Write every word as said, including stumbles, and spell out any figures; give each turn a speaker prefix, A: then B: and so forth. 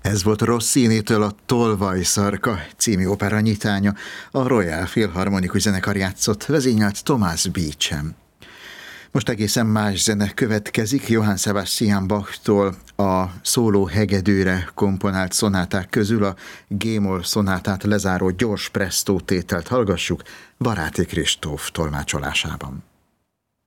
A: Ez volt Rossinitől a Tolvajszarka című opera nyitánya. A Royal Philharmonikus zenekar játszott, vezényelt Thomas Beecham. Most egészen más zene következik. Johann Sebastian Bachtól a szóló hegedűre komponált szonáták közül a G-moll szonátát lezáró gyors presto tételt hallgassuk Baráti Kristóf tolmácsolásában.